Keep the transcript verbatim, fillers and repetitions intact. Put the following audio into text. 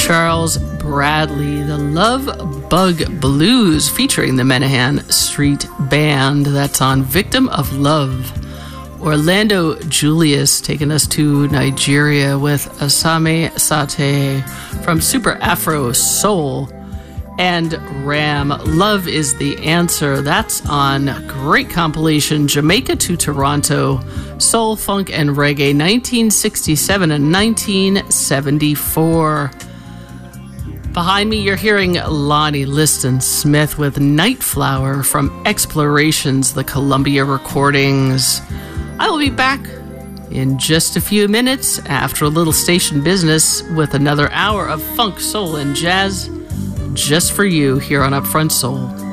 Charles Bradley, the Love Bug Blues, featuring the Menahan Street Band. That's on Victim of Love. Orlando Julius taking us to Nigeria with Asame Sate from Super Afro Soul. And Ram, Love is the Answer. That's on great compilation, Jamaica to Toronto, Soul, Funk, and Reggae, nineteen sixty-seven and nineteen seventy-four. Behind me, you're hearing Lonnie Liston Smith with Nightflower from Explorations, the Columbia Recordings. I will be back in just a few minutes after a little station business with another hour of funk, soul, and jazz just for you here on Upfront Soul.